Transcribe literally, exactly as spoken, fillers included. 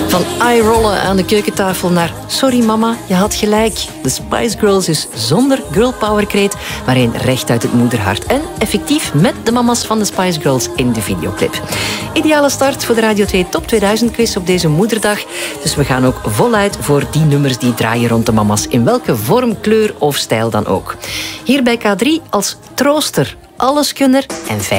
Van eye-rollen aan de keukentafel naar sorry mama, je had gelijk. De Spice Girls is zonder girl power kreet, maar een recht uit het moederhart. En effectief met de mama's van de Spice Girls in de videoclip. Ideale start voor de Radio twee Top tweeduizend quiz op deze moederdag. Dus we gaan ook voluit voor die nummers die draaien rond de mama's. In welke vorm, kleur of stijl dan ook. Hier bij K drie als trooster, alleskunner en vijf.